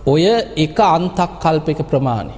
ඔය එක අන්තක් කල්පයක ප්‍රමාණය.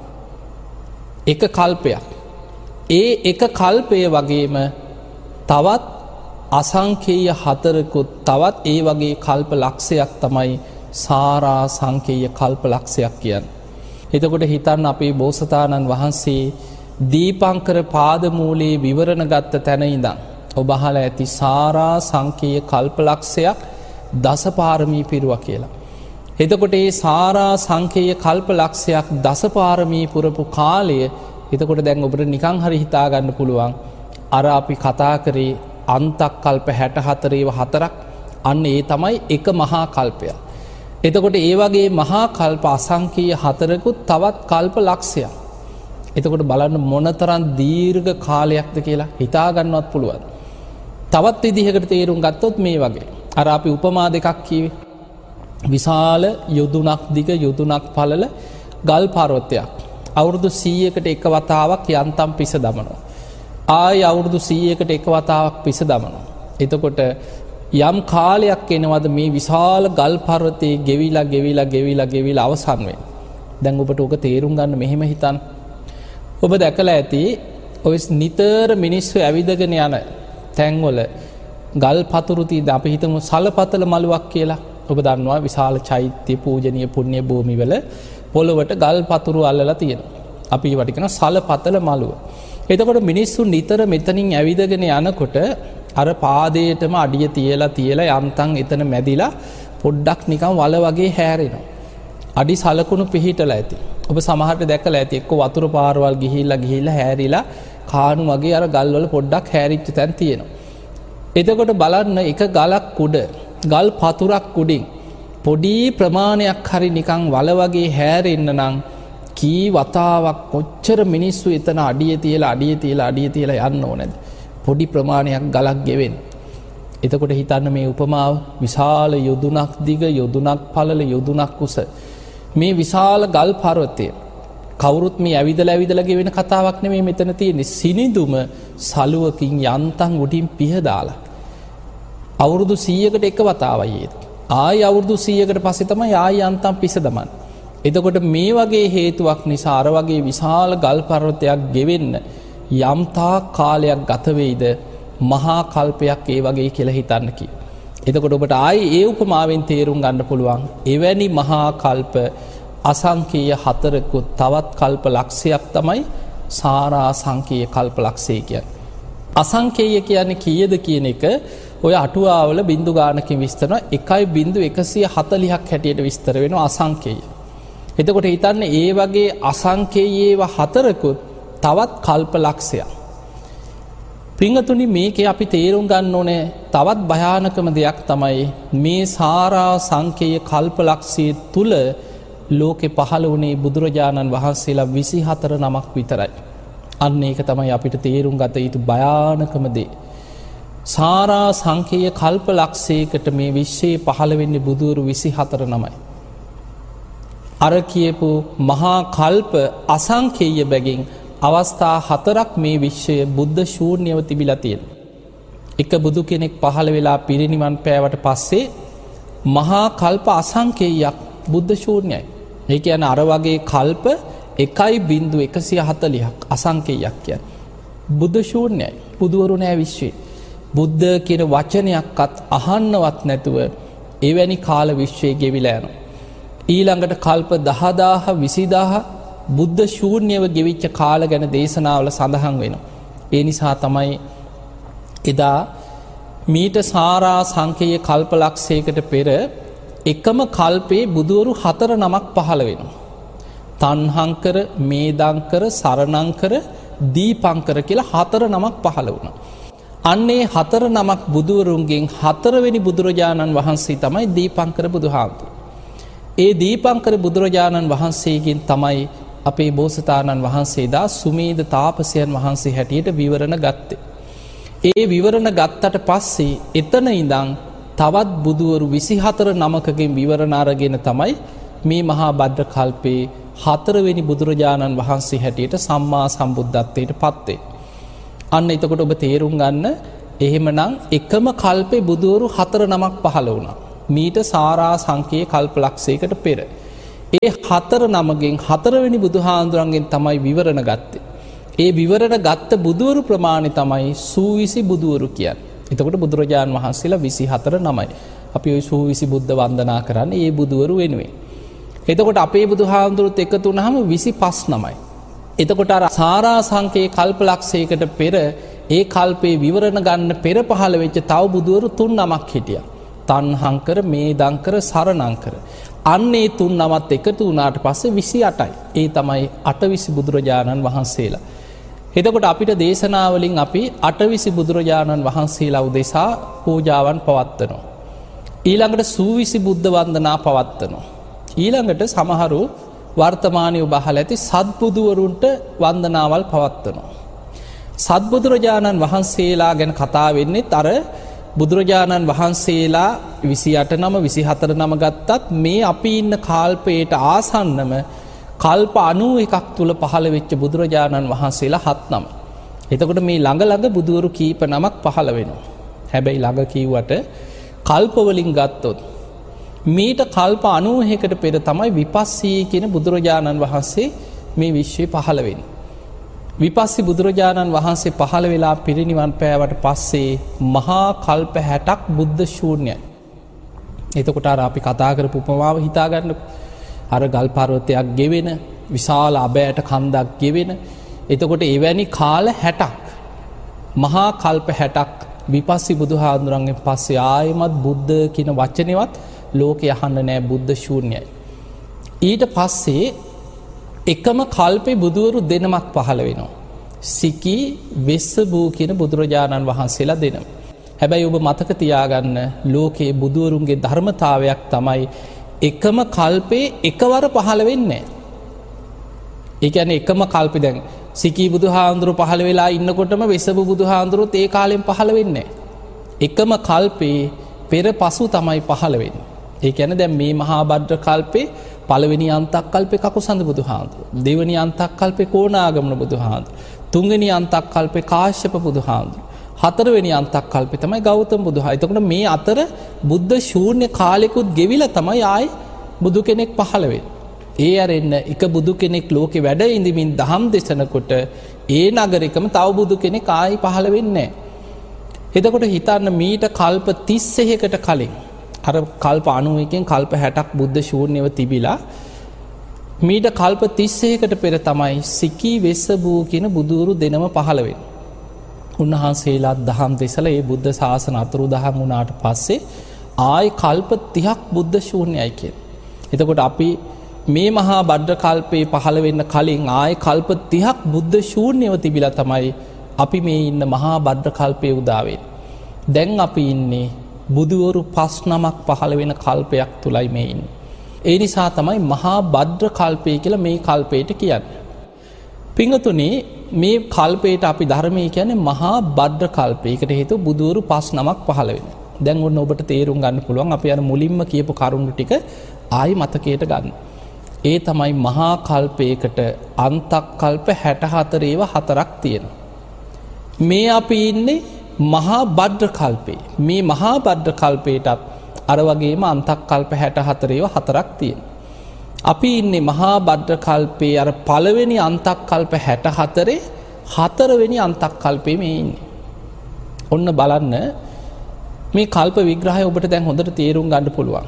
එක කල්පයක්. ඒ එක කල්පය වගේම තවත් අසංකේය හතරකුත් තවත් ඒ වගේ කල්ප ලක්ෂයක් තමයි සාරා සංකේය කල්ප ලක්ෂයක් කියන්න. එතකොට හිතන්න අපේ බෝසතාණන් වහන්සේ දීපංකර පාදමූලයේ විවරණ ගත්ත තැන ඉඳන් ඔබ අහලා ඇති සාරා සංකේය කල්ප ලක්ෂයක් දසපාරමී පිරුවා කියලා. එතකොට ඒ සාරා සංකේය කල්ප ලක්ෂයක් දසපාරමී පුරපු කාලය එතකොට දැන් ඔබට නිකං හරි හිතාගන්න පුළුවන් අර අපි කතා කරේ අන්තක් කල්ප 64 4ක් අන්න ඒ තමයි එක මහා කල්පයක්. එතකොට ඒ වගේ මහා කල්ප අසංකේය හතරකුත් තවත් කල්ප ලක්ෂයක්. එතකොට බලන්න මොනතරම් දීර්ඝ කාලයක්ද කියලා හිතාගන්නවත් පුළුවන්. තවත් විදිහකට තේරුම් ගත්තොත් මේ වගේ. අර අපි උපමා දෙකක් කිව්වේ. විශාල යොදුනක් දිග යොදුනක් පළල ගල් පර්වතයක්. අවුරුදු 100කට එක වතාවක් යන්තම් පිස දමනවා. ආයි අවුරුදු 100කට එක වතාවක් පිස දමනවා. එතකොට යම් කාලයක් එනවද මේ විශාල ගල් පර්වතයේ ගෙවිලා අවසන් වෙන්නේ. දැන් ඔබට ඕක තේරුම් ගන්න මෙහෙම හිතන්න. ඔබ දැකලා ඇති ඔය නිතර මිනිස්සු ඇවිදගෙන යන තැන්වල ගල් පතුරු තියෙන අපි හිතමු සලපතල මළුවක් කියලා. ඔබ දන්නවා විශාල චෛත්‍ය පූජනීය පුණ්‍ය භූමිවල පොළොවට ගල් පතුරු අල්ලලා තියෙනවා. අපි ඒවට කියන සලපතල මළුව. එතකොට මිනිස්සු නිතර මෙතනින් ඇවිදගෙන යනකොට අර පාදයටම අඩිය තියලා යන්තම් එතන මැදිලා පොඩ්ඩක් නිකන් වල වගේ හැරෙනවා. අඩි සලකුණු පිහිටලා ඇති. ඔබ සමහරට දැකලා ඇති එක්ක වතුර පාරවල් ගිහිල්ලා හැරිලා කාණු වගේ අර ගල්වල පොඩ්ඩක් හැරිච්ච තැන් තියෙනවා. එතකොට බලන්න එක ගලක් උඩ ගල් පතුරක් උඩින් පොඩි ප්‍රමාණයක් හරි නිකන් වල වගේ හැරෙන්න නම් කී වතාවක් කොච්චර මිනිස්සු එතන අඩිය තියලා යන්න ඕනද? පොඩි ප්‍රමාණයක් ගලක් ගෙවෙන්න. එතකොට හිතන්න මේ උපමාව විශාල යොදුනක් දිග යොදුනක් පළල යොදුනක් උස මේ විශාල ගල් පර්වතය කවුරුත් මේ ඇවිදලා ගෙවෙන කතාවක් නෙමෙයි මෙතන තියෙන්නේ. සිනිඳුම සලුවකින් යන්තම් උඩින් පිහදාලා අවුරුදු 100කට එක වතාවයි ඒක. ආයි අවුරුදු 100කට පස්සේ තමයි ආයි යන්තම් පිස දමන්නේ. එතකොට මේ වගේ හේතුවක් නිසා අර වගේ විශාල ගල් පර්වතයක් ගෙවෙන්න යම්තා කාලයක් ගත වෙයිද මහා කල්පයක් ඒ වගේ කියලා හිතන්න කි. එතකොට ඔබට ආයි ඒ උපමාවෙන් තේරුම් ගන්න පුළුවන් එවැනි මහා කල්ප අසංකේය හතරකුත් තවත් කල්ප ලක්ෂයක් තමයි සාරා සංකේය කල්ප ලක්ෂය කියන්නේ. අසංකේය කියන්නේ කීයද කියන එක ඔය අටුවාවල බින්දු ගානකින් විස්තර කරනවා 1.140ක් හැටියට විස්තර වෙනවා අසංකේය. එතකොට හිතන්න ඒ වගේ අසංකේයේව හතරකුත් තවත් කල්ප ලක්ෂයක්. පිංගතුනි මේකේ අපි තේරුම් ගන්න ඕනේ තවත් භයානකම දෙයක් තමයි මේ සාරා සංකේය කල්ප ලක්ෂයේ තුල ලෝකේ පහළ වුණේ බුදුරජාණන් වහන්සේලා 24 නමක් විතරයි. අන්න ඒක තමයි අපිට තේරුම් ගත යුතු භයානකම දේ. සාරා සංකේය කල්ප ලක්ෂයකට මේ විශ්වයේ පහළ වෙන්නේ බුදුවරු 24 නමයි. අර කියපු මහා කල්ප අසංකේය බැගින් අවස්ථා 4ක් මේ විශ්වය බුද්ධ ශූන්‍යව තිබිලා තියෙනවා. එක බුදු කෙනෙක් පහළ වෙලා පිරිනිවන් පෑවට පස්සේ මහා කල්ප අසංකේයයක් බුද්ධ ශූන්‍යයි. ඒ කියන්නේ අර වගේ කල්ප 1.140ක් අසංකේයයක් කියන්නේ. බුද්ධ ශූන්‍යයි. බුදුවරු නෑ විශ්වයේ. බුද්ධ කියන වචනයක්වත් අහන්නවත් නැතුව එවැනි කාල විශ්වයේ ගෙවිලා යනවා. ඊළඟට කල්ප 10000 20000 බුද්ධ ශූන්‍යව ගෙවිච්ච කාල ගැන දේශනාවල සඳහන් වෙනවා. ඒ නිසා තමයි එදා මීට සාරා සංකේය කල්ප ලක්ෂයකට පෙර එකම කල්පේ බුදුවරු 4 නමක් පහළ වෙනවා. තණ්හංකර, මේදංකර, සරණංකර, දීපංකර කියලා 4 නමක් පහළ වුණා. අන්නේ 4 නමක් බුදුවරුන්ගෙන් 4 වෙනි බුදුරජාණන් වහන්සේ තමයි දීපංකර බුදුහාමුදුරුවෝ. ඒ දීපංකර බුදුරජාණන් වහන්සේගෙන් තමයි අපේ බෝසතාණන් වහන්සේ දා සුමේද තාපසයන් වහන්සේ හැටියට විවරණ ගත්තේ. ඒ විවරණ ගත්තට පස්සේ එතන ඉඳන් තවත් බුදුවරු 24 නමකගෙන් විවරණ අරගෙන තමයි මේ මහා භද්‍ර කල්පේ 4 වෙනි බුදුරජාණන් වහන්සේ හැටියට සම්මා සම්බුද්ධත්වයට පත් වෙන්නේ. අන්න එතකොට ඔබ තේරුම් ගන්න එහෙමනම් එකම කල්පේ බුදුවරු 4 නමක් පහළ වුණා. මීට සාරා සංකේය කල්ප ලක්ෂයකට පෙර. ඒ 4 නමගෙන් 4 වෙනි බුදුහාඳුරන්ගෙන් තමයි විවරණ ගත්තේ. ඒ විවරණ ගත්ත බුදුවරු ප්‍රමාණය තමයි සූවිසි බුදුවරු කියන්නේ. එතකොට බුදුරජාණන් වහන්සේලා 24 නමයි. අපි ওই සූවිසි බුද්ධ වන්දනා කරන්නේ ඒ බුදුවරු වෙනුවෙන්. එතකොට අපේ බුදුහාඳුරුත් එකතු වුණාම 25 නමයි. එතකොට අර සාරාංශකේ කල්පලක්ෂයකට පෙර ඒ කල්පේ විවරණ ගන්න පෙර පහළ වෙච්ච තව බුදුවරු 3 නමක් හිටියා. තණ්හංකර, මේදංකර, සරණංකර. අන්නේ 3 නමත් එකතු වුණාට පස්සේ 28යි. ඒ තමයි 8 බුදුරජාණන් වහන්සේලා. එතකොට අපිට දේශනාවලින් අපි 8 බුදුරජාණන් වහන්සේලා උදෙසා පූජාවන් පවත්වනවා. ඊළඟට සූවිසි බුද්ධ වන්දනා පවත්වනවා. ඊළඟට සමහරු වර්තමානයේ බහල ඇති සත්බුදුවරුන්ට වන්දනාවල් පවත්වනවා. සත්බුදුරජාණන් වහන්සේලා ගැන කතා වෙන්නේ අර බුදුරජාණන් වහන්සේලා 28 නම 24 නම ගත්තත් මේ අපි ඉන්න කාල්පයට ආසන්නම කල්ප 91ක් තුල පහළ වෙච්ච බුදුරජාණන් වහන්සේලා 7 නම. එතකොට මේ ළඟ බුදුවරු කීප නමක් පහළ වෙනවා. හැබැයි ළඟ කිව්වට කල්ප වලින් ගත්තොත් මීට කල්ප 91කට පෙර තමයි විපස්සී කියන බුදුරජාණන් වහන්සේ මේ විශ්වයේ පහළ වෙන්නේ. විපස්සී බුදුරජාණන් වහන්සේ පහළ වෙලා පිරිනිවන් පෑවට පස්සේ මහා කල්ප 60ක් බුද්ධ ශූන්‍යයි. එතකොට අර අපි කතා කරපු උපමාව හිතා ගන්න. අර ගල් පර්වතයක් ගෙවෙන, විශාල අබෑට කන්දක් ගෙවෙන. එතකොට එවැනි කාල 60ක් මහා කල්ප 60ක් විපස්සී බුදුහාඳුරන්ගෙන් පස්සේ ආයෙමත් බුද්ධ කියන වචනේවත් ලෝකේ අහන්න නෑ, බුද්ධ ශූන්‍යයි. ඊට පස්සේ එකම කල්පේ බුදුවරු දෙනමක් පහළ වෙනවා. සිකී, වෙස්සබූ කියන බුදුරජාණන් වහන්සේලා දෙනම. හැබැයි ඔබ මතක තියාගන්න ලෝකයේ බුදුවරුන්ගේ ධර්මතාවයක් තමයි එකම කල්පේ එකවර පහළ වෙන්නේ. ඒ කියන්නේ එකම කල්පේ දැන් සිකී බුදුහාඳුරු පහළ වෙලා ඉන්නකොටම වෙස්සබූ බුදුහාඳුරුත් ඒ කාලෙන් පහළ වෙන්නේ එකම කල්පේ පෙර පසු තමයි පහළ වෙන්නේ. ඒ කියන්නේ දැන් මේ මහා භද්‍ර කල්පේ පළවෙනි අන්තක් කල්පේ කකුසඳ බුදුහාඳුරු, දෙවෙනි අන්තක් කල්පේ කෝණාගමන බුදුහාඳුරු, තුන්වෙනි අන්තක් කල්පේ කාශ්‍යප බුදුහාඳුරු, හතරවෙනි අන්තක් කල්පේ තමයි ගෞතම බුදුහාඳුරු. එතකොට මේ අතර බුද්ධ ශූන්‍ය කාලෙකුත් ගෙවිලා තමයි ආයි බුදු කෙනෙක් පහළ වෙන්නේ. ඒ අරෙන්න එක බුදු කෙනෙක් ලෝකේ වැඩ ඉඳමින් දහම් දේශනකොට ඒ නගරෙකම තව බුදු කෙනෙක් ආයි පහළ වෙන්නේ නැහැ. එතකොට හිතන්න මීට කල්ප 31කට කලින් අර කල්ප 91කින් කල්ප 60ක් බුද්ධ ශූන්‍යව තිබිලා මීට කල්ප 31කට පෙර තමයි සිකී, වෙස්සබූ කියන බුදුවරු දෙනම පහළ වෙන්නේ. උන්වහන්සේලා දහම් දෙසලා ඒ බුද්ධ ශාසන අතුරුදහන් වුණාට පස්සේ ආයි කල්ප 30ක් බුද්ධ ශූන්‍යයි කියන්නේ. එතකොට අපි මේ මහා භද්‍ර කල්පේ පහළ වෙන්න කලින් ආයි කල්ප 30ක් බුද්ධ ශූන්‍යව තිබිලා තමයි අපි මේ ඉන්න මහා භද්‍ර කල්පේ උදා වෙන්නේ. දැන් අපි ඉන්නේ බුදුවරු 5 නමක් පහළ වෙන කල්පයක් තුලයි මේ ඉන්නේ. ඒ නිසා තමයි මහා භද්‍ර කල්පය කියලා මේ කල්පයට කියන්නේ. පින්වතුනි, මේ කල්පයට අපි ධර්මයේ කියන්නේ මහා භද්‍ර කල්පය. ඒකට හේතුව බුදුවරු 5 නමක් පහළ වෙන. දැන් ඔන්න ඔබට තේරුම් ගන්න පුළුවන් අපි අර මුලින්ම කියපු කරුණු ටික ආයි මතකයට ගන්න. ඒ තමයි මහා කල්පයකට අන්තක් කල්ප 64 ඒවා 4ක් තියෙනවා. මේ අපි ඉන්නේ මහා භද්‍ර කල්පේ. මේ මහා භද්‍ර කල්පයටත් අර වගේම අන්තක් කල්ප 64 ඒවා 4ක් තියෙනවා. අපි ඉන්නේ මහා භද්‍ර කල්පේ අර පළවෙනි අන්තක් කල්ප 64 හතරවෙනි අන්තක් කල්පේ මේ ඉන්නේ. ඔන්න බලන්න මේ කල්ප විග්‍රහය ඔබට දැන් හොඳට තේරුම් ගන්න පුළුවන්.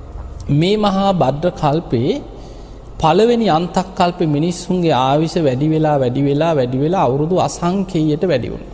මේ මහා භද්‍ර කල්පේ පළවෙනි අන්තක් කල්පේ මිනිස්සුන්ගේ ආයුෂ වැඩි වෙලා අවුරුදු අසංඛේයයට වැඩි වුණා.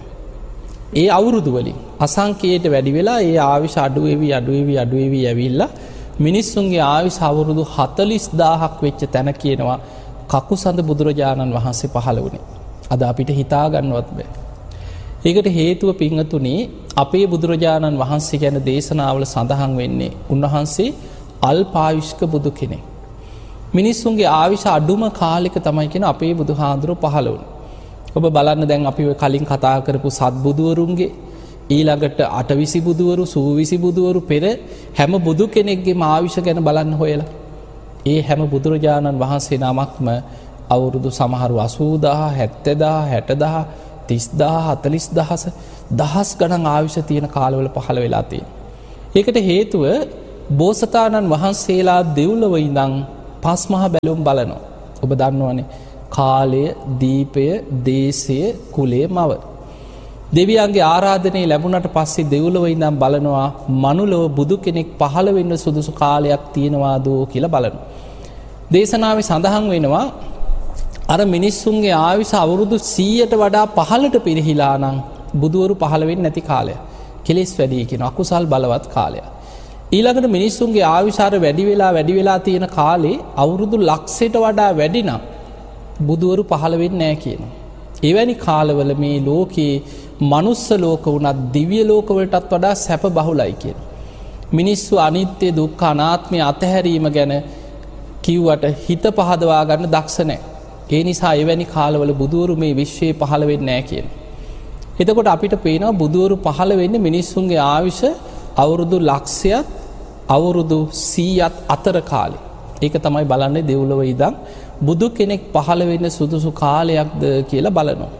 ඒ අවුරුදු වලින් අසංඛේයයට වැඩි වෙලා ඒ ආයුෂ අඩු වෙවි ඇවිල්ලා මිනිස්සුන්ගේ ආයුෂ අවුරුදු 40000ක් වෙච්ච තැන කියනවා කකුසඳ බුදුරජාණන් වහන්සේ පහළ වුණේ. අද අපිට හිතා ගන්නවත් බෑ. ඒකට හේතුව පින්වතුනි අපේ බුදුරජාණන් වහන්සේ ගැන දේශනාවල සඳහන් වෙන්නේ උන්වහන්සේ අල්පායුෂ්ක බුදු කෙනෙක්. මිනිස්සුන්ගේ ආයුෂ අඩුම කාලෙක තමයි කියන අපේ බුදුහාඳුරෝ පහළ වුණේ. ඔබ බලන්න දැන් අපි කලින් කතා කරපු සත්බුදුවරුන්ගේ ඊළඟට 8 බුදුවරු, සූවිසි බුදුවරු පෙර හැම බුදු කෙනෙක්ගේම ආයුෂ ගැන බලන්න හොයලා. ඒ හැම බුදුරජාණන් වහන්සේ නමක්ම අවුරුදු සමහරු 80000, 70000, 60000, 30000 දහස් ගණන් ආයුෂ තියෙන කාලවල පහළ වෙලා තියෙනවා. ඒකට හේතුව බෝසතාණන් වහන්සේලා දෙව්ලොව ඉඳන් පස් මහා බැලුම් බලනවා. ඔබ දන්නවනේ කාලය, දීපය, දේශය, කුලය, මව. දෙවියන්ගේ ආරාධනය ලැබුණට පස්සේ දෙව්ලොව ඉඳන් බලනවා මනුලොව බුදු කෙනෙක් පහළ වෙන්න සුදුසු කාලයක් තියෙනවාද කියලා බලනවා. දේශනාවේ සඳහන් වෙනවා අර මිනිස්සුන්ගේ ආයුෂ අවුරුදු 100ට වඩා පහළට පිරිහිලා නම් බුදුවරු පහළ වෙන්නේ නැති කාලය. කෙලෙස් වැඩි කියන අකුසල් බලවත් කාලය. ඊළඟට මිනිස්සුන්ගේ ආයුෂාර වැඩි වෙලා තියෙන කාලේ අවුරුදු ලක්ෂයට වඩා වැඩි නම් බුදුවරු පහළ වෙන්නේ නැහැ කියනවා. එවැනි කාලවල මේ ලෝකේ මනුස්ස ලෝක වුණත් දිව්‍ය ලෝකවලටත් වඩා සැප බහුලයි කියනවා. මිනිස්සු අනිත්‍ය දුක්ඛ අනාත්මය අතහැරීම ගැන කිව්වට හිත පහදවා ගන්න දක්ෂ නැහැ. ඒ නිසා එවැනි කාලවල බුදුවරු මේ විශ්වයේ පහළ වෙන්නේ නැහැ කියනවා. එතකොට අපිට පේනවා බුදුවරු පහළ වෙන්නේ මිනිස්සුන්ගේ ආයුෂ අවුරුදු ලක්ෂයත් අවුරුදු 100ත් අතර කාලේ. ඒක තමයි බලන්නේ දෙව්ලොව ඉඳන් බුදු කෙනෙක් පහළ වෙන්න සුදුසු කාලයක්ද කියලා බලනවා.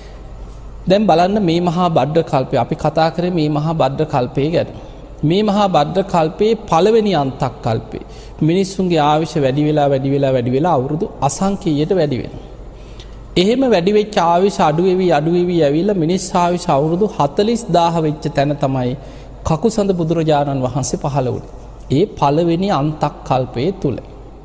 දැන් බලන්න මේ මහා බද්ද කල්පය අපි කතා කරේ මේ මහා බද්ද කල්පය ගැන. මේ මහා බද්ද කල්පයේ පළවෙනි අන්තක් කල්පේ මිනිස්සුන්ගේ ආයුෂ වැඩි වෙලා අවුරුදු අසංඛ්‍යයට වැඩි වෙනවා. එහෙම වැඩි වෙච්ච ආයුෂ අඩු වෙවි ඇවිල්ලා මිනිස් ආයුෂ අවුරුදු 40000 වෙච්ච තැන තමයි කකුසඳ බුදුරජාණන් වහන්සේ පහළ වුණේ. ඒ පළවෙනි අන්තක් කල්පයේ තුල.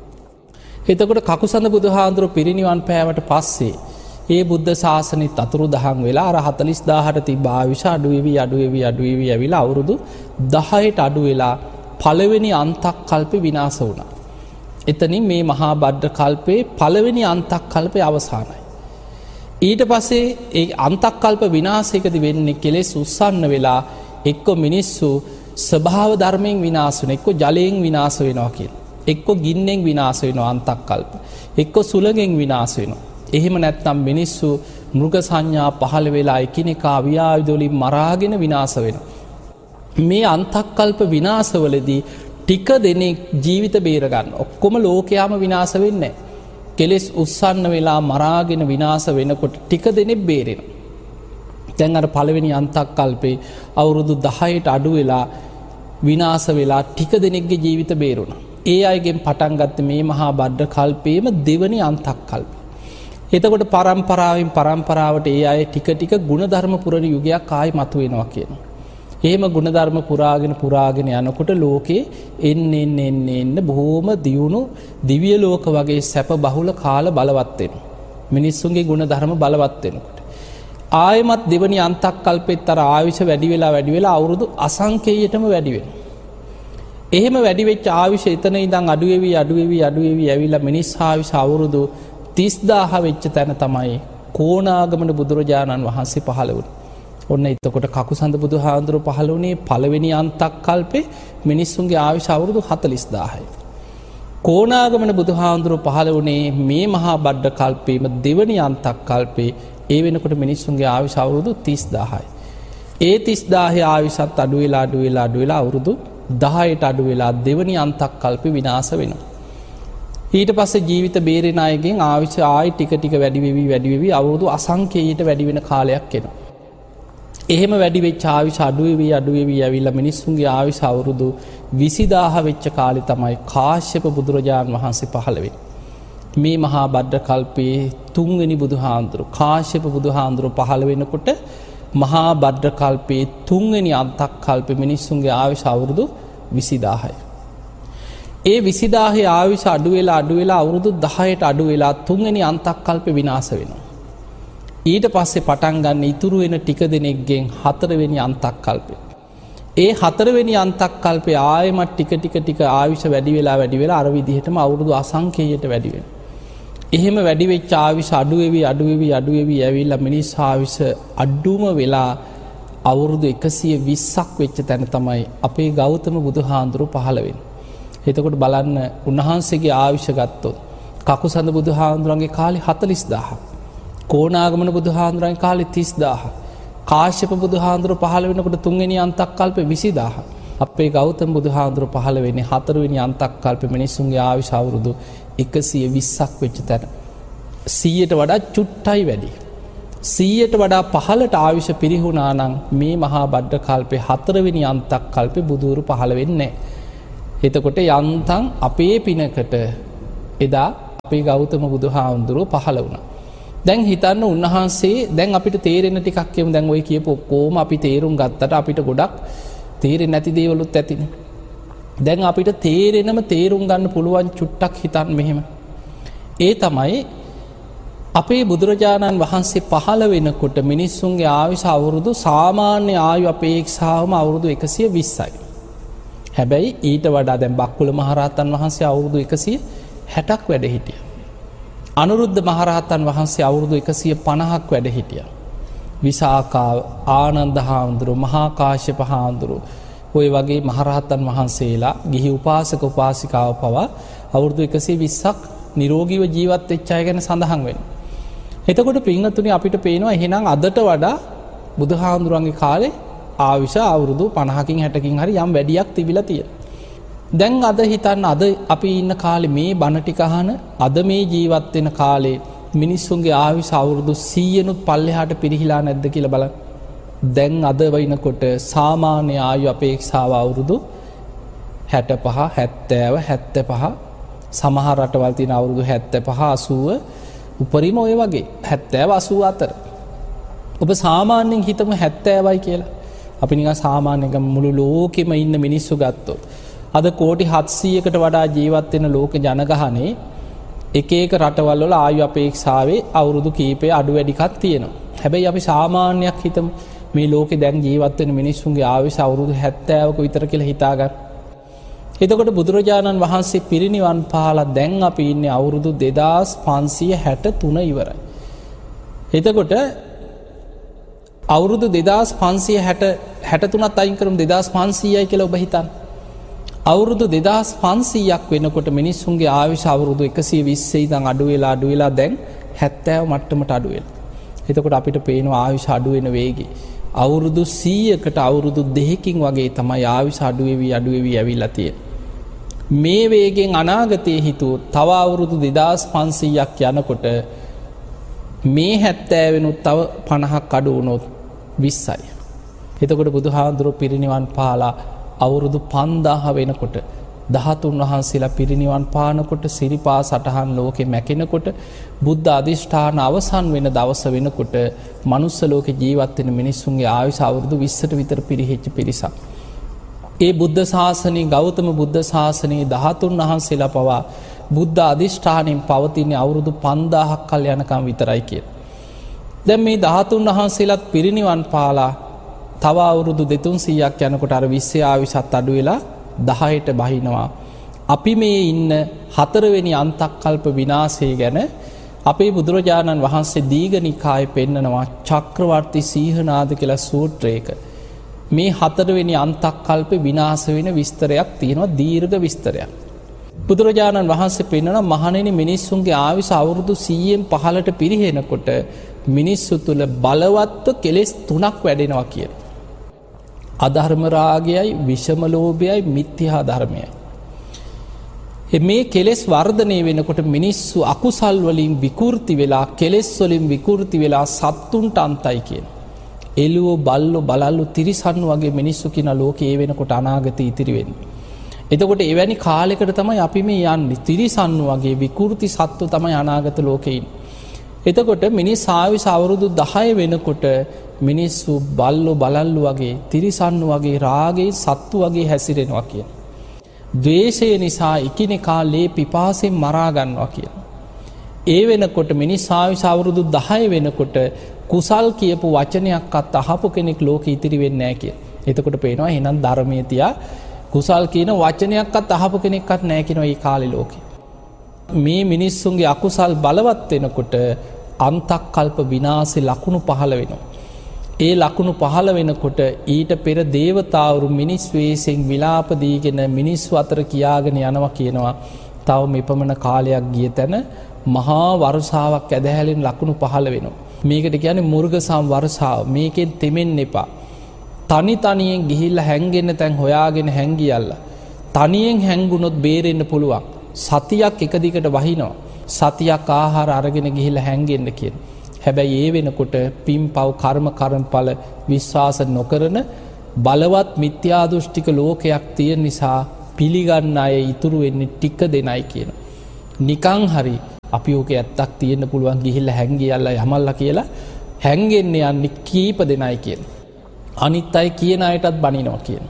එතකොට කකුසඳ බුදුහාඳුර පිරිනිවන් පෑවට පස්සේ ඒ බුද්ධ ශාසනෙත් අතුරුදහන් වෙලා අර 40000ට තිබ්බ ආයුෂ අඩු වෙවි ඇවිල්ලා අවුරුදු 10ට අඩු වෙලා පළවෙනි අන්තක් කල්පේ විනාශ වුණා. එතනින් මේ මහා බද්ද කල්පේ පළවෙනි අන්තක් කල්පේ අවසానයි. ඊට පස්සේ ඒ අන්තක් කල්ප විනාශයකදී වෙන්නේ කෙලෙස් උස්සන්න වෙලා එක්ක මිනිස්සු ස්වභාව ධර්මයෙන් විනාශ වෙනවා, එක්ක ජලයෙන් විනාශ වෙනවා කියලා. එක්ක ගින්නෙන් විනාශ වෙනවා අන්තක් කල්ප. එක්ක සුළඟෙන් විනාශ වෙනවා. එහෙම නැත්නම් මිනිස්සු මෘග සංඥා පහළ වෙලා එකිනෙකා ව්‍යායුධ වලින් මරාගෙන විනාශ වෙනවා. මේ අන්තක්කල්ප විනාශවලදී ටික දෙනෙක් ජීවිත බේර ගන්න. ඔක්කොම ලෝකයාම විනාශ වෙන්නේ නැහැ. කෙලෙස් උස්සන්න වෙලා මරාගෙන විනාශ වෙනකොට ටික දෙනෙක් බේරෙනවා. දැන් අර පළවෙනි අන්තක්කල්පේ අවුරුදු 10ට අඩු වෙලා විනාශ වෙලා ටික දෙනෙක්ගේ ජීවිත බේරුණා. ඒ අයගෙන් පටන් ගත්තේ මේ මහා බද්ද කල්පයේම දෙවනි අන්තක්කල්පය. එතකොට පරම්පරාවට ඒ අය ටික ගුණධර්ම පුරණ යුගයක් ආයි මතුවෙනවා කියනවා. එහෙම ගුණධර්ම පුරාගෙන යනකොට ලෝකේ එන්න බොහෝම දියුණු දිව්‍ය ලෝක වගේ සැප බහුල කාල බලවත් වෙනවා. මිනිස්සුන්ගේ ගුණධර්ම බලවත් වෙනකොට ආයමත් දෙවනි අන්තක් කල්පෙත් අර ආයුෂ වැඩි වෙලා අවුරුදු අසංඛ්‍යයටම වැඩි වෙනවා. එහෙම වැඩි වෙච්ච ආයුෂ එතන ඉඳන් අඩු වෙවි ඇවිල්ලා මිනිස් ආයුෂ අවුරුදු 30000 වෙච්ච තැන තමයි කෝණාගමන බුදුරජාණන් වහන්සේ පහළ වුණේ. ඔන්න එතකොට කකුසඳ බුදුහාඳුර පහළ වුණේ පළවෙනි අන්තක් කල්පේ මිනිස්සුන්ගේ ආයුෂ අවුරුදු 40000යි. කෝණාගමන බුදුහාඳුර පහළ වුණේ මේ මහා බද්ද කල්පේම දෙවනි අන්තක් කල්පේ. ඒ වෙනකොට මිනිස්සුන්ගේ ආයුෂ අවුරුදු 30000යි. ඒ 30000 ආයුෂත් අඩු වෙලා අවුරුදු 10ට අඩු වෙලා දෙවනි අන්තක් කල්පේ විනාශ වෙනවා. ඊට පස්සේ ජීවිත බේරෙන අයගෙන් ආයුෂ ආයි ටික වැඩි වෙවි අවුරුදු අසංඛ්‍යයට වැඩි වෙන කාලයක් එනවා. එහෙම වැඩි වෙච්ච ආයුෂ අඩු වෙවි ඇවිල්ලා මිනිස්සුන්ගේ ආයුෂ අවුරුදු 20000 වෙච්ච කාලේ තමයි කාශ්‍යප බුදුරජාණන් වහන්සේ පහළ වෙන්නේ. මේ මහා බද්ද කල්පයේ තුන්වෙනි බුදුහාඳුරු කාශ්‍යප බුදුහාඳුරු පහළ වෙනකොට මහා බද්ද කල්පයේ තුන්වෙනි අන්තක් කල්පේ මිනිස්සුන්ගේ ආයුෂ අවුරුදු 20000යි. ඒ 20000 ආයුෂ අඩු වෙලා අවුරුදු 10ට අඩු වෙලා තුන්වෙනි අන්තක් කල්පේ විනාශ වෙනවා. ඊට පස්සේ පටන් ගන්න ඉතුරු වෙන ටික දෙනෙක්ගෙන් හතරවෙනි අන්තක් කල්පේ. ඒ හතරවෙනි අන්තක් කල්පේ ආයෙමත් ටික ආයුෂ වැඩි වෙලා අර විදිහටම අවුරුදු අසංඛ්‍යයට වැඩි වෙනවා. එහෙම වැඩි වෙච්ච ආයුෂ අඩු වෙවි ඇවිල්ලා මිනිස් ආයුෂ අඩුම වෙලා අවුරුදු 120ක් වෙච්ච තැන තමයි අපේ ගෞතම බුදුහාඳුරු පහළ වෙන්නේ. එතකොට බලන්න උන්වහන්සේගේ ආයුෂ ගත්තොත් කකුසඳ බුදුහාඳුරන්ගේ කාලේ 40000. කෝණාගමන බුදුහාඳුරන්ගේ කාලේ 30000. කාශ්‍යප බුදුහාඳුර පහළ වෙනකොට තුන්වෙනි අන්තක් කල්පේ 20000. අපේ ගෞතම බුදුහාඳුර පහළ වෙන්නේ හතරවෙනි අන්තක් කල්පේ මිනිස්සුන්ගේ ආයුෂ අවුරුදු 120ක් වෙච්ච තැන. 100ට වඩා චුට්ටයි වැඩි. 100ට වඩා පහළට ආයුෂ පිරිහුණා නම් මේ මහා බද්ද කල්පේ හතරවෙනි අන්තක් කල්පේ බුදුරු පහළ වෙන්නේ නැහැ. එතකොට යන්තම් අපේ පිනකට එදා අපේ ගෞතම බුදුහාමුදුරුවෝ පහළ වුණා. දැන් හිතන්න උන්වහන්සේ දැන් අපිට තේරෙන ටිකක් කියමු. දැන් ඔය කියපු ඔක්කොම අපි තේරුම් ගත්තට අපිට ගොඩක් තේරෙන්නේ නැති දේවලුත් ඇතිනේ. දැන් අපිට තේරුම් ගන්න පුළුවන් චුට්ටක් හිතන්න මෙහෙම. ඒ තමයි අපේ බුදුරජාණන් වහන්සේ පහළ වෙනකොට මිනිස්සුන්ගේ ආයුෂ අවුරුදු සාමාන්‍ය ආයු අපේක්ෂාවම අවුරුදු 120යි. හැබැයි ඊට වඩා දැන් බක්කුල මහරහතන් වහන්සේ අවුරුදු 160ක් වැඩ හිටියා. අනුරුද්ධ මහරහතන් වහන්සේ අවුරුදු 150ක් වැඩ හිටියා. විසාකා, ආනන්ද හාමුදුරුවෝ, මහා කාශ්‍යප හාමුදුරුවෝ ඔය වගේ මහරහතන් වහන්සේලා ගිහි උපාසක උපාසිකාව පවා අවුරුදු 120ක් නිරෝගීව ජීවත් වෙච්ච අය ගැන සඳහන් වෙනවා. එතකොට පින්වත්නි අපිට පේනවා එහෙනම් අදට වඩා බුදුහාමුදුරන්ගේ කාලේ ආයුෂ අවුරුදු 50කින් 60කින් හරි යම් වැඩියක් තිබිලා තියෙනවා. දැන් අද හිතන්න අද අපි ඉන්න කාලේ මේ බණ ටික අහන අද මේ ජීවත් වෙන කාලේ මිනිස්සුන්ගේ ආයුෂ අවුරුදු 100නුත් පල්ලෙහාට පිරිහිලා නැද්ද කියලා බලන්න. දැන් අද වෙනකොට සාමාන්‍ය ආයු අපේක්ෂාව අවුරුදු 65 70 75 සමහර රටවල් තියෙන අවුරුදු 75 80 උපරිම ඔය වගේ 70 80 අතර. ඔබ සාමාන්‍යයෙන් හිතමු 70යි කියලා. අපි නිකන් සාමාන්‍යයෙන් මුළු ලෝකෙම ඉන්න මිනිස්සු ගත්තොත් අද කෝටි 700කට වඩා ජීවත් වෙන ලෝක ජනගහනේ එක එක රටවල් වල ආයු අපේක්ෂාවේ අවුරුදු කීපය අඩු වැඩිකක් තියෙනවා. හැබැයි අපි සාමාන්‍යයක් හිතමු මේ ලෝකේ දැන් ජීවත් වෙන මිනිස්සුන්ගේ ආයුෂ අවුරුදු 70ක විතර කියලා හිතාගන්න. එතකොට බුදුරජාණන් වහන්සේ පිරිනිවන් පාලා දැන් අපි ඉන්නේ අවුරුදු 2563 ඉවරයි. එතකොට අවුරුදු 2563ත් අයින් කරමු 2500යි කියලා ඔබ හිතන්න. අවුරුදු 2500ක් වෙනකොට මිනිස්සුන්ගේ ආයුෂ අවුරුදු 120 ඉඳන් අඩු වෙලා දැන් 70 මට්ටමට අඩු වෙලා. එතකොට අපිට පේනවා ආයුෂ අඩු වෙන වේගය. අවුරුදු 100කට අවුරුදු 2කින් වගේ තමයි ආයුෂ අඩු වෙවි ඇවිල්ලා තියෙන්නේ. මේ වේගෙන් අනාගතයේ හිතුවොත් තව අවුරුදු 2500ක් යනකොට මේ 70 වෙනුත් තව 50ක් අඩු වුණොත් 20යි. එතකොට බුදුහාමුදුරුවෝ පිරිනිවන් පාලා අවුරුදු 5000 වෙනකොට 13 වහන්සේලා පිරිනිවන් පානකොට සිරිපා සටහන් ලෝකෙ මැකෙනකොට බුද්ධ අධිෂ්ඨාන අවසන් වෙන දවස වෙනකොට මනුස්ස ලෝකේ ජීවත් වෙන මිනිස්සුන්ගේ ආයුෂ අවුරුදු 20ට විතර පිරිහිච්ච පිරිසක්. ඒ බුද්ධ ශාසනයේ ගෞතම බුද්ධ ශාසනයේ 13 වහන්සේලා පවා බුද්ධ අධිෂ්ඨානයෙන් පවතින අවුරුදු 5000ක් කල් යනකම් විතරයි කියන. දැන් මේ 13 වහන්සේලාත් පිරිනිවන් පාලා තව අවුරුදු 200ක් යනකොට අර 20 ආයුෂත් අඩු වෙලා 10ට බහිනවා. අපි මේ ඉන්න 4 වෙනි අන්තක්කල්ප විනාශය ගැන අපේ බුදුරජාණන් වහන්සේ දීඝනිකායේ පෙන්නනවා චක්‍රවර්ති සීහනාද කියලා සූත්‍රයක. මේ 4 වෙනි අන්තක්කල්ප විනාශ වෙන විස්තරයක් තියෙනවා, දීර්ඝ විස්තරයක්. බුදුරජාණන් වහන්සේ පෙන්නනවා මහණෙනි මිනිස්සුන්ගේ ආයුෂ අවුරුදු 100න් පහළට පිරිහෙනකොට මිනිස්සු තුල බලවත්ව කෙලෙස් 3ක් වැඩෙනවා කියන. අධර්ම රාගයයි, විෂම ලෝභයයි, මිත්‍යා ධර්මයයි. මේ කෙලෙස් වර්ධනය වෙනකොට මිනිස්සු අකුසල් වලින් විකෘති වෙලා, කෙලෙස් වලින් විකෘති වෙලා සත්තුන්ට අන්තයි කියන. එළුවෝ, බල්ලෝ, බලල්ලෝ, තිරිසන් වගේ මිනිස්සු කියන ලෝකේ ඒ වෙනකොට අනාගතේ ඉතිරි වෙන්නේ. එතකොට එවැනි කාලයකට තමයි අපි මේ යන්නේ. තිරිසන් වගේ විකෘති සත්තු තමයි අනාගත ලෝකේ ඉන්නේ. එතකොට මිනිස් ආයුෂ අවුරුදු 10 වෙනකොට මිනිස්සු බල්ලෝ බලල්ලු වගේ, තිරිසන්නු වගේ, රාගයේ සත්තු වගේ හැසිරෙනවා කියන. ද්වේෂය නිසා එකිනෙකා ලේ පිපාසයෙන් මරා ගන්නවා කියන. ඒ වෙනකොට මිනිස් ආයුෂ අවුරුදු 10 වෙනකොට කුසල් කියපු වචනයක්වත් අහපු කෙනෙක් ලෝකෙ ඉතිරි වෙන්නේ නැහැ කියන. එතකොට පේනවා එහෙනම් ධර්මයේ තියා කුසල් කියන වචනයක්වත් අහපු කෙනෙක්වත් නැහැ කියනවා මේ කාලේ ලෝකේ. මේ මිනිස්සුන්ගේ අකුසල් බලවත් වෙනකොට අන්තක්කල්ප විනාශේ ලකුණු පහළ වෙනවා. ඒ ලකුණු පහළ වෙනකොට ඊට පෙර දේවතාවරු මිනිස් වෙස්ෙන් විලාප දීගෙන මිනිස්සු අතර කියාගෙන යනවා කියනවා තව මෙපමණ කාලයක් ගිය තැන මහා වර්ෂාවක් ඇදහැලෙන ලකුණු පහළ වෙනවා. මේකට කියන්නේ මුර්ගසම් වර්ෂාව. මේකෙන් තෙමෙන්න එපා. තනි තනියෙන් ගිහිල්ලා හැංගෙන්න තැන් හොයාගෙන හැංගියල්ලා. තනියෙන් හැංගුණොත් බේරෙන්න පුළුවන්. සතියක් එක දිගට වහිනවා. සතියක් ආහාර අරගෙන ගිහිල්ලා හැංගෙන්න කියන. හැබැයි ඒ වෙනකොට පින්පව් කර්ම කර්මඵල විශ්වාස නොකරන බලවත් මිත්‍යා දෘෂ්ටික ලෝකයක් තියෙන නිසා පිළිගන්න අය ඉතුරු වෙන්නේ ටික දෙනයි කියන. නිකං හරි අපි ඕක ඇත්තක් තියෙන්න පුළුවන් ගිහිල්ලා හැංගියල්ලා යමල්ලා කියලා හැංගෙන්න යන්නේ කීප දෙනයි කියන. අනිත් අය කියන අයටත් බනිනවා කියන.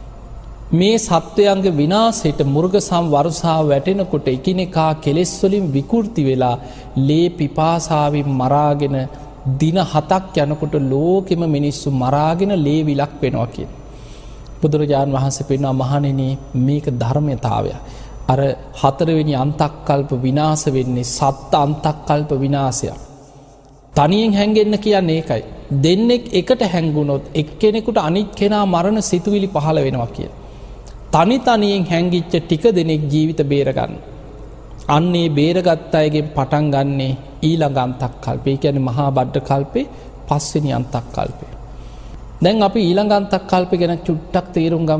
මේ සත්වයන්ගේ විනාශයට මුර්ගසම් වරුසාව වැටෙනකොට එකිනෙකා කෙලෙස් වලින් විකෘති වෙලා ලේ පිපාසාවෙන් මරාගෙන දින 7ක් යනකොට ලෝකෙම මිනිස්සු මරාගෙන ලේ විලක් වෙනවා කියන. බුදුරජාණන් වහන්සේ පෙන්වනවා මහණෙනි මේක ධර්මතාවය. අර 4 වෙනි අන්තක්කල්ප විනාශ වෙන්නේ සත්ත අන්තක්කල්ප විනාශය. තනියෙන් හැංගෙන්න කියන්නේ ඒකයි. දෙන්නෙක් එකට හැංගුණොත් එක්කෙනෙකුට අනිත් කෙනා මරණ සිතුවිලි පහළ වෙනවා කියන. තනි තනියෙන් හැංගිච්ච ටික දෙනෙක් ජීවිත බේරගන්න. අන්නේ බේරගත් අයගෙන් පටන් ගන්නේ ඊළඟ අන්තක්කල්පය. ඒ කියන්නේ මහා බද්ද කල්පේ 5 වෙනි අන්තක්කල්පය. දැන් අපි ඊළඟ අන්තක්කල්පය ගැන චුට්ටක් තේරුම් ගමු.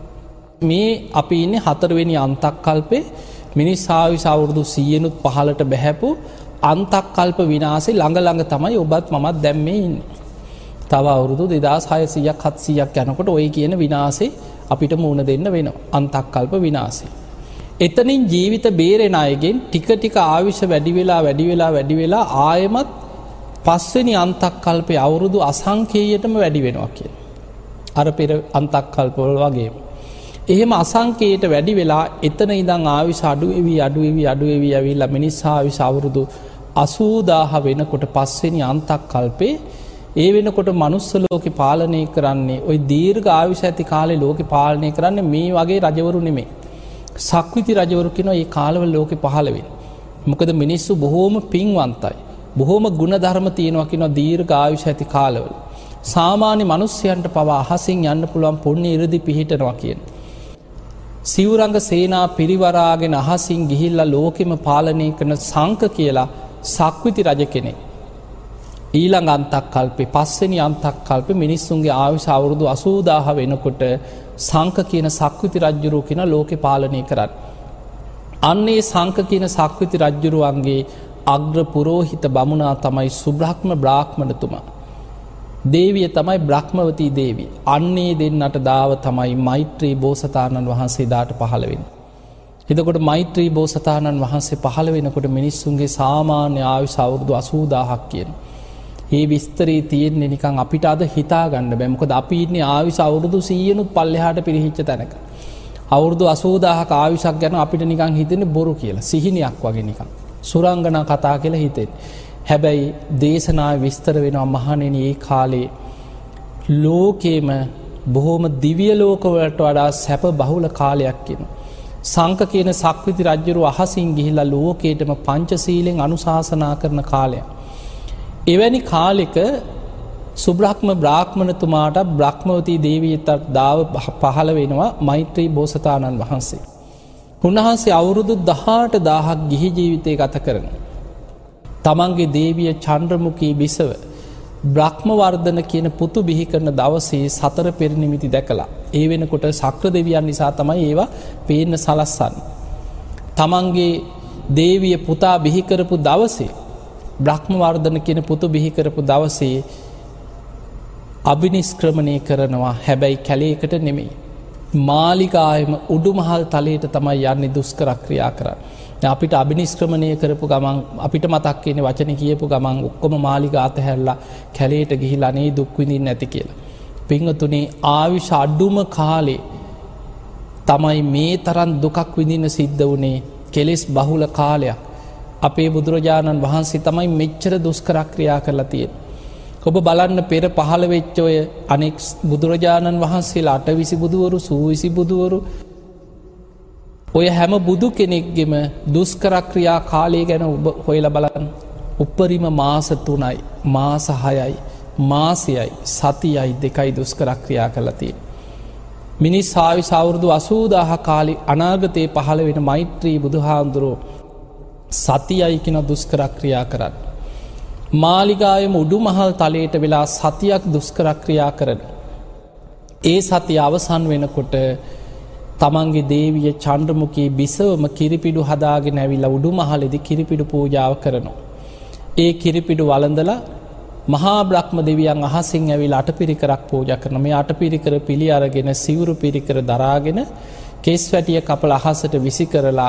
මේ අපි ඉන්නේ 4 වෙනි අන්තක්කල්පේ මිනිස් ආයුෂ අවුරුදු 100නුත් 15ට බැහැපු අන්තක්කල්ප විනාශේ ළඟ තමයි ඔබත් මමත් දැන් මේ ඉන්නේ. තව අවුරුදු 2600ක් 700ක් යනකොට ওই කියන විනාශේ අපිට මුහුණ දෙන්න වෙනවා. අන්තක්කල්ප විනාශේ. එතනින් ජීවිත බේරෙන අයගෙන් ටික ටික ආයුෂ වැඩි වෙලා ආයෙමත් 5 වෙනි අන්තක්කල්පේ අවුරුදු අසංඛේයයටම වැඩි වෙනවා කියන. අර පෙර අන්තක්කල්පවල වගේ. එහෙම අසංඛේයට වැඩි වෙලා එතන ඉඳන් ආයුෂ අඩු වෙවි ඇවිල්ලා මිනිස් ආයුෂ අවුරුදු 80000 වෙනකොට 5 වෙනි අන්තක්කල්පේ ඒ වෙනකොට මනුස්ස ලෝකේ පාලනය කරන්නේ ওই දීර්ඝ ආයුෂ ඇති කාලේ ලෝකේ පාලනය කරන්නේ මේ වගේ රජවරු නෙමෙයි. සක්විති රජවරු කියනවා මේ කාලවල ලෝකේ පහළ වෙන්නේ. මොකද මිනිස්සු බොහෝම පින්වන්තයි. බොහෝම ගුණධර්ම තියෙනවා කියනවා දීර්ඝ ආයුෂ ඇති කාලවල. සාමාන්‍ය මිනිස්යන්ට පවා අහසින් යන්න පුළුවන් පුණ්‍ය ඉරදි පිහිටනවා කියන. සිවුරංග සේනා පිරිවරාගෙන අහසින් ගිහිල්ලා ලෝකෙම පාලනය කරන සංක කියලා සක්විති රජ කෙනෙක්. ඊළඟ අන්තක්කල්පේ 5 වෙනි අන්තක්කල්පේ මිනිස්සුන්ගේ ආයුෂ අවුරුදු 80000 වෙනකොට සංක කියන සක්විති රජුරු කියන ලෝකේ පාලනය කරන්නේ. අන්නේ සංක කියන සක්විති රජුරුවන්ගේ අග්‍ර පුරෝහිත බමුණා තමයි සුබ්‍රහ්ම බ්‍රාහ්මණතුමා. දේවිය තමයි බ්‍රහ්මවතී දේවිය. අන්නේ දෙන්නට දාව තමයි මෛත්‍රී බෝසතාණන් වහන්සේ දාට පහළ වෙන්නේ. එතකොට මෛත්‍රී බෝසතාණන් වහන්සේ පහළ වෙනකොට මිනිස්සුන්ගේ සාමාන්‍ය ආයුෂ අවුරුදු 80000ක් කියන. මේ විස්තරේ තියෙන්නේ නිකන් අපිට අද හිතා ගන්න බෑ. මොකද අපි ඉන්නේ ආයුෂ අවුරුදු 100නුත් පල්ලෙහාට පිරිහිච්ච තැනක. අවුරුදු 80000ක ආයුෂක් ගැන අපිට නිකන් හිතෙන්නේ බොරු කියලා. සිහිනයක් වගේ නිකන්. සුරංගනා කතා කියලා හිතෙන්නේ. හැබැයි දේශනාවේ විස්තර වෙනවා මහණෙනි ඒ කාලේ ලෝකේම බොහොම දිව්‍ය ලෝකවලට වඩා සැප බහුල කාලයක් කියනවා. සංක කියන සක්විති රජුරු අහසින් ගිහිල්ලා ලෝකේටම පංචශීලෙන් අනුශාසනා කරන කාලයක්. එවැනි කාලෙක සුබ්‍රහ්ම බ්‍රාහ්මණතුමාට බ්‍රහ්මවතී දේවියට දාව පහළ වෙනවා මෛත්‍රී බෝසතාණන් වහන්සේ. උන්වහන්සේ අවුරුදු 18000ක් ගිහි ජීවිතය ගත කරනවා. තමන්ගේ දේවිය චන්ද්‍රමුඛී බිසව බ්‍රහ්මවර්ධන කියන පුතු බිහි කරන දවසේ සතර පෙරනිමිති දැකලා ඒ වෙනකොට ශක්‍ර දෙවියන් නිසා තමයි ඒවා පේන්න සලස්සන්නේ. තමන්ගේ දේවිය පුතා බිහි කරපු දවසේ බ්‍රහ්මවර්ධන කියන පුතු බිහි කරපු දවසේ අභිනිෂ්ක්‍රමණය කරනවා. හැබැයි කැලේකට නෙමෙයි. මාලිගාවෙම උඩුමහල් තලයට තමයි යන්නේ දුෂ්කර ක්‍රියා කරන්නේ. අපිට අභිනිෂ්ක්‍රමණය කරපු ගමන් අපිට මතක් වෙන්නේ වචනේ කියපු ගමන් ඔක්කොම මාලිගා අතහැරලා කැලේට ගිහිලා නේ දුක් විඳින්න නැති කියලා. පින්වතුනි ආයුෂ අඩුම කාලේ තමයි මේ තරම් දුකක් විඳින්න සිද්ධ වුණේ. කෙලෙස් බහුල කාලයක්. අපේ බුදුරජාණන් වහන්සේ තමයි මෙච්චර දුෂ්කර ක්‍රියා කරලා තියෙන්නේ. ඔබ බලන්න පෙර පහළ වෙච්ච ඔය අනෙක් බුදුරජාණන් වහන්සේලා 820 බුදුවරු, 120 බුදුවරු ඔය හැම බුදු කෙනෙක්ගෙම දුෂ්කර ක්‍රියා කාලය ගැන ඔබ හොයලා බලන්න. උපරිම මාස 3යි, මාස 6යි, මාසයයි, සතියයි දෙකයි දුෂ්කර ක්‍රියා කරලා තියෙන්නේ. මිනිස් ආයුෂ අවුරුදු 80000 කාලේ අනාගතේ පහළ වෙන මෛත්‍රී බුදුහාඳුරෝ සතියයි කියන දුෂ්කර ක්‍රියා කරන්නේ. මාලිගාවෙම උඩුමහල් තලයට වෙලා සතියක් දුෂ්කර ක්‍රියා කරන. ඒ සතිය අවසන් වෙනකොට තමන්ගේ දේවිය චන්ද්‍රමුඛී බිසවම කිරිපිඩු හදාගෙන ඇවිල්ලා උඩුමහලේදී කිරිපිඩු පූජාව කරනවා. ඒ කිරිපිඩු වළඳලා මහා බ්‍රහ්ම දෙවියන් අහසින් ඇවිල්ලා අටපිරිකරක් පූජා කරනවා. මේ අටපිරිකර පිළි අරගෙන සිවුරු පිරිකර දරාගෙන කෙස් වැටිය කපලා අහසට විසි කරලා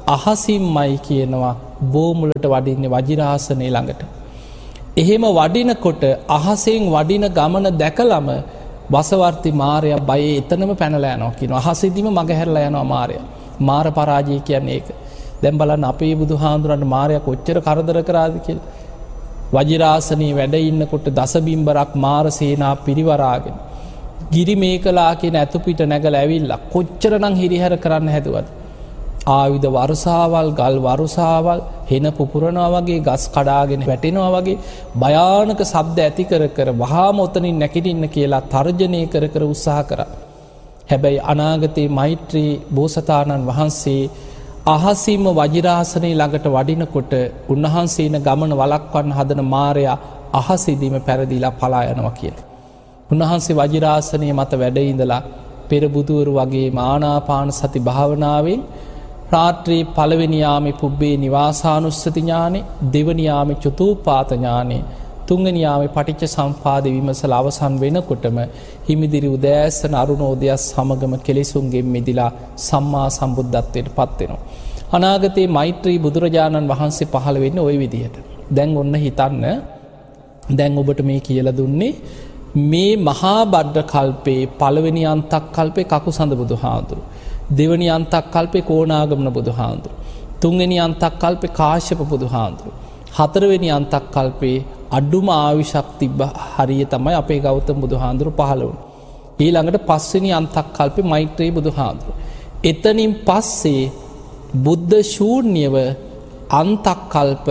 අහසින්මයි කියනවා බෝමුලට වඩින්නේ වජිරාසනය ළඟට. එහෙම වඩිනකොට අහසෙන් වඩින ගමන දැකලම වසවර්ති මාරයා බයේ එතනම පැනලා යනවා කියනවා. අහසෙදිම මගහැරලා යනවා මාරයා. මාර පරාජය කියන්නේ ඒක. දැන් බලන්න අපේ බුදුහාඳුරන්ට මාරයා කොච්චර කරදර කරාද කියලා. වජිරාසනයේ වැඩ ඉන්නකොට දසබිම්බරක් මාර සේනා පිරිවරාගෙන ගිරි මේකලා කියන ඇතුපිට නැගලා ඇවිල්ලා කොච්චරනම් හිරිහැර කරන්න හැදුවද. ආයුධ වර්ෂාවල් ගල් වර්ෂාවල් හෙන පුපුරනවා වගේ ගස් කඩාගෙන වැටෙනවා වගේ භයානක ශබ්ද ඇති කර කර වහාම ඔතනින් නැගිටින්න කියලා තර්ජනය කර කර උත්සාහ කරා. හැබැයි අනාගතේ මෛත්‍රී බෝසතාණන් වහන්සේ අහසින්ම වජිරාසනයේ ළඟට වඩිනකොට උන්වහන්සේන ගමන වළක්වන්න හදන මාරයා අහසෙදීම පෙරදිලා පලා යනවා කියලා. උන්වහන්සේ වජිරාසනයේ මත වැඩ ඉඳලා පෙර බුදුවරු වගේ ආනාපාන සති භාවනාවෙන් රාත්‍රී පළවෙනි යාමේ පුබ්බේ නිවාසානුස්සති ඥානෙ, දෙවැනි යාමේ චතුප්පාත ඥානෙ, තුන්වෙනි යාමේ පටිච්ච සම්පදාය විමසලා අවසන් වෙනකොටම හිමිදිරි උදෑසන අරුණෝදයස් සමගම කෙලෙසුන්ගෙන් මිදිලා සම්මා සම්බුද්ධත්වයට පත් වෙනවා. අනාගතේ මෛත්‍රී බුදුරජාණන් වහන්සේ පහළ වෙන්නේ ওই විදිහට. දැන් ඔන්න හිතන්න, දැන් ඔබට මේ කියලා දුන්නේ මේ මහා බද්ද කල්පේ පළවෙනි අන්තක් කල්පේ කකුසඳ බුදුහාඳුරු, දෙවැනි අන්තක් කල්පේ කෝණාගමන බුදුහාඳුරු, තුන්වෙනි අන්තක් කල්පේ කාශ්‍යප බුදුහාඳුරු, හතරවෙනි අන්තක් කල්පේ අඩුම ආයුෂක් තිබ්බ හරිය තමයි අපේ ගෞතම බුදුහාඳුරු පහළ වුණේ. ඊළඟට පස්වෙනි අන්තක් කල්පේ මෛත්‍රී බුදුහාඳුරු. එතනින් පස්සේ බුද්ධ ශූන්‍යව අන්තක් කල්ප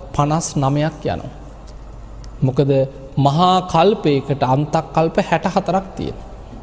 59ක් යනවා. මොකද මහා කල්පයකට අන්තක් කල්ප 64ක් තියෙනවා.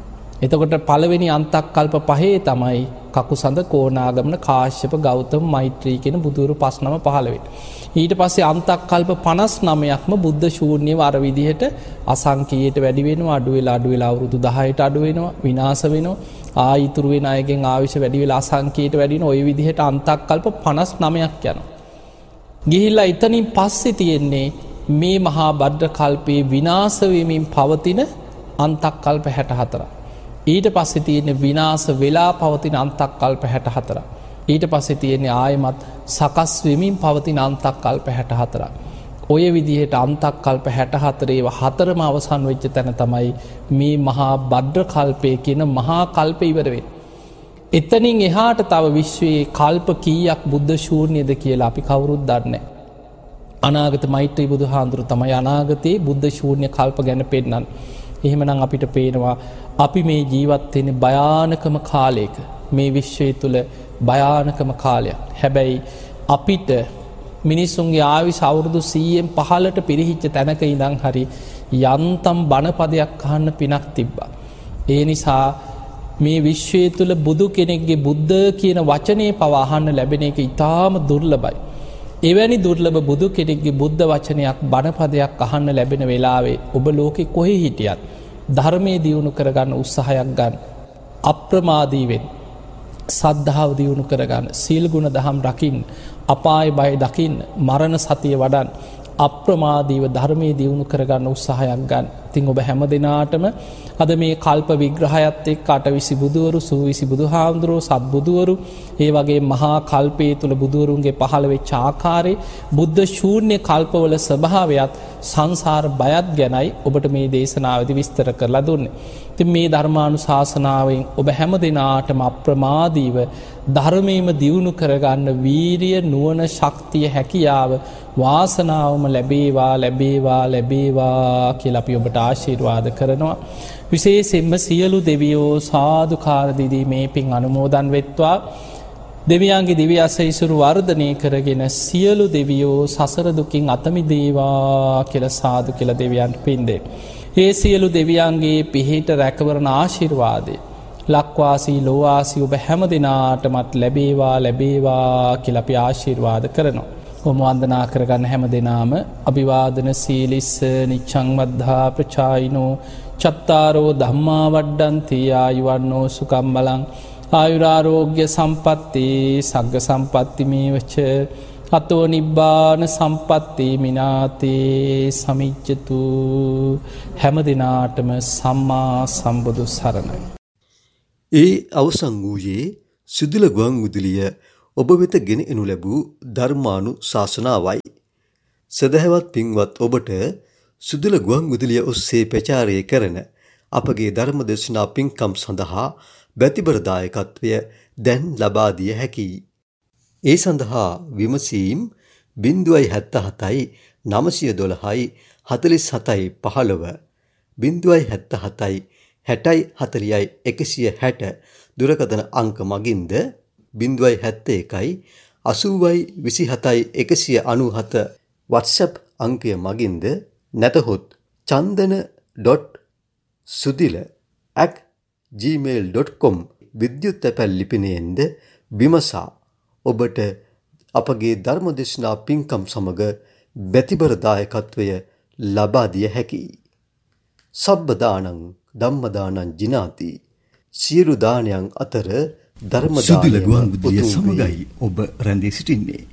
එතකොට පළවෙනි අන්තක් කල්ප පහේ තමයි කකුසඳ කෝණාගමන කාශ්‍යප ගෞතම මෛත්‍රී කියන බුදුරු පස් නම පහළ වෙන්නේ. ඊට පස්සේ අන්තක් කල්ප 59ක්ම බුද්ධ ශූන්‍යව අර විදිහට අසංකීයට වැඩි වෙනවා, අඩු වෙලා අවුරුදු 10ට අඩු වෙනවා, විනාශ වෙනවා. ආයිතුරු වෙන අයගෙන් ආයුෂ වැඩි වෙලා අසංකීයට වැඩි වෙන ওই විදිහට අන්තක් කල්ප 59ක් යනවා. ගිහිල්ලා එතනින් පස්සේ තියෙන්නේ මේ මහා බද්ද කල්පේ විනාශ වෙමින් පවතින අන්තක් කල්ප 64. ඊට පස්සේ තියෙන්නේ විනාශ වෙලා පවතින අන්තක් කල්ප 64. ඊට පස්සේ තියෙන්නේ ආයමත් සකස් වෙමින් පවතින අන්තක් කල්ප 64. ඔය විදිහට අන්තක් කල්ප 64 ඒවා හතරම අවසන් වෙච්ච තැන තමයි මේ මහා බද්ද කල්පය කියන මහා කල්පය ඉවර වෙන්නේ. එතනින් එහාට තව විශ්වයේ කල්ප කීයක් බුද්ධ ශූන්‍යද කියලා අපි කවුරුත් දන්නේ නැහැ. අනාගත මෛත්‍රී බුදුහාඳුරු තමයි අනාගතයේ බුද්ධ ශූන්‍ය කල්ප ගැන පෙන්නන්නේ. එහෙමනම් අපිට පේනවා අපි මේ ජීවත් වෙන්නේ භයානකම කාලයක. මේ විශ්වය තුල භයානකම කාලයක්. හැබැයි අපිට මිනිසුන්ගේ ආයුෂ අවුරුදු 100න් 15ට පිරිහිච්ච තැනක ඉඳන් හරි යන්තම් බණපදයක් අහන්න පිනක් තිබ්බා. ඒ නිසා මේ විශ්වය තුල බුදු කෙනෙක්ගේ බුද්ධ කියන වචනේ පවා අහන්න ලැබෙන එක ඉතාම දුර්ලභයි. එවැනි දුර්ලභ බුදු කෙනෙක්ගේ බුද්ධ වචනයක් බණපදයක් අහන්න ලැබෙන වෙලාවේ ඔබ ලෝකෙ කොහේ හිටියත් ධර්මයේ දියුණු කරගන්න උත්සාහයක් ගන්න. අප්‍රමාදී වෙන්න. සද්ධාව දියුණු කරගන්න. සීල ගුණ දහම් රකින්න. අපාය බය දකින්න. මරණ සතිය වඩන්න. අප්‍රමාදීව ධර්මයේ දියුණු කරගන්න උත්සාහයක් ගන්න. ඉතින් ඔබ හැම දිනාටම අද මේ කල්ප විග්‍රහයත් එක්ක අටවිසි බුදුවරු, සූවිසි බුදුහාමුදුරුවෝ, සත්බුදුවරු, ඒ වගේ මහා කල්පයේ තුල බුදුවරුන්ගේ පහළ වෙච්ච ආකාරයේ බුද්ධ ශූන්‍ය කල්පවල ස්වභාවයත් සංසාර බයත් ගැනයි ඔබට මේ දේශනාවේදී විස්තර කරලා දුන්නේ. ඉතින් මේ ධර්මානුශාසනාවෙන් ඔබ හැම දිනාටම අප්‍රමාදීව ධර්මයේම දියුණු කරගන්න වීරිය, නුවණ, ශක්තිය, හැකියාව, වාසනාවම ලැබේවා කියලා අපි ඔබට ආශිර්වාද කරනවා. විශේෂයෙන්ම සියලු දෙවියෝ සාදුකාර දීදී මේ පින් අනුමෝදන් වෙත්වා. දෙවියන්ගේ දිව්‍ය ආශීර්වාද වර්ධනය කරගෙන සියලු දෙවියෝ සසර දුකින් අත මිදේවා කියලා සාදු කියලා දෙවියන්ට පින් දෙන්න. ඒ සියලු දෙවියන්ගේ පිහිට රැකවරණ ආශිර්වාදේ ලක්වාසී ලෝවාසී ඔබ හැම දිනාටමත් ලැබේවා කියලා අපි ආශිර්වාද කරනවා. ඔබ වන්දනා කරගන්න හැම දිනාම අභිවාදන සීලිස්ස නිච්ඡං වද්ධා ප්‍රචායිනෝ චත්තාරෝ ධම්මා වඩ්ඩන්ති ආයුවන්නෝ සුඛං බලං ආයුරාෝග්‍ය සම්පatti සග්ග සම්පatti මේවච අතෝ නිබ්බාන සම්පatti මිනාතේ සමිච්ඡතු. හැම දිනාටම සම්මා සම්බුදු සරණයි. ඒ අවසන් වූයේ සිදුල ගුවන් විදුලිය ඔබ වෙත ගෙන එනු ලැබූ ධර්මානු ශාසනාවයි. සදහවත් පින්වත් ඔබට සුදුල ගුවන් විදුලිය ඔස්සේ ප්‍රචාරය කරන අපගේ ධර්ම දේශනා පින්කම් සඳහා බැතිබර දායකත්වය දැන් ලබා දිය හැකියි. ඒ සඳහා විමසීම් 077යි 912යි 47යි 15 077යි 60යි 40යි 160 දුරකථන අංක මගින්ද 071යි 80යි 27යි 197 WhatsApp අංකය මගින්ද නැතහොත් chandana.sudila@gmail.com විද්‍යුත් තැපැල් ලිපිනයෙන්ද විමසා ඔබට අපගේ ධර්මදේශනා පින්කම් සමග බැතිබර දායකත්වය ලබා දිය හැකියි. සබ්බ දානං ධම්ම දානං ජිනාති. සියලු දානයන් අතර ධර්ම දානය සුදුල ගුවන් විදුලිය සමගයි ඔබ රැඳී සිටින්නේ.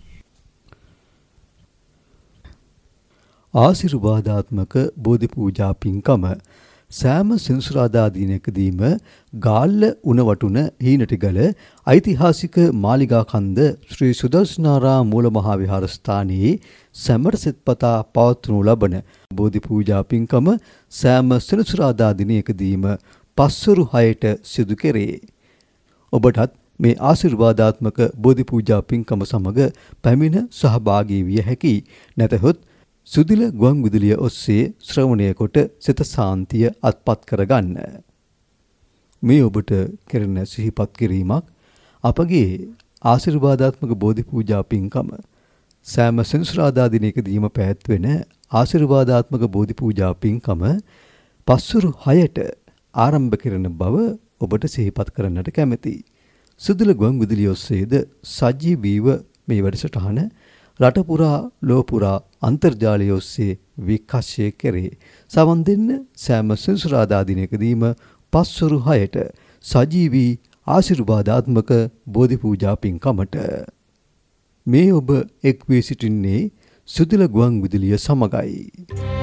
ආශිර්වාදාත්මක බෝධි පූජා පින්කම සෑම සෙනසුරාදා දිනකදීම ගාල්ල උණවටුන හීනටිගල ඓතිහාසික මාලිගා කන්ද ශ්‍රී සුදර්ශනාරාම මූල මහා විහාරස්ථානයේ සැමට සෙත්පතා පවත්වනු ලබන බෝධි පූජා පින්කම සෑම සෙනසුරාදා දිනකදීම පස්වරු 6ට සිදු කෙරේ. ඔබටත් මේ ආශිර්වාදාත්මක බෝධි පූජා පින්කම සමග පැමිණ සහභාගී විය හැකි. නැතහොත් සුදිල ගුවන් විදුලිය ඔස්සේ ශ්‍රවණය කොට සිත සාන්තිය අත්පත් කරගන්න. මේ ඔබට කෙරෙන සිහිපත් කිරීමක් අපගේ ආශිර්වාදාත්මක බෝධි පූජා පින්කම සෑම සෙනසුරාදා දිනකදීම පැවැත්වෙන ආශිර්වාදාත්මක බෝධි පූජා පින්කම පස්වරු 6ට ආරම්භ කරන බව ඔබට සිහිපත් කරන්නට කැමැතියි. සුදිල ගුවන් විදුලිය ඔස්සේද සජීවීව මේ වැඩසටහන රට පුරා ලොව පුරා අන්තර්ජාලය ඔස්සේ විකාශය කෙරේ. සවන් දෙන්න සෑම සෙනසුරාදා දිනකදීම පස්වරු 6ට සජීවී ආශිර්වාදාත්මක බෝධි පූජා පින්කමට. මේ ඔබ එක් වී සිටින්නේ සුදිල ගුවන් විදුලිය සමගයි.